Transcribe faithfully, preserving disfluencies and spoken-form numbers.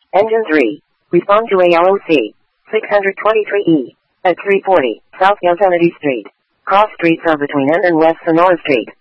Engine three. Respond to A L O C. six twenty-three E. At three forty, South Yosemite Street. Cross streets are between N and West Sonora Street.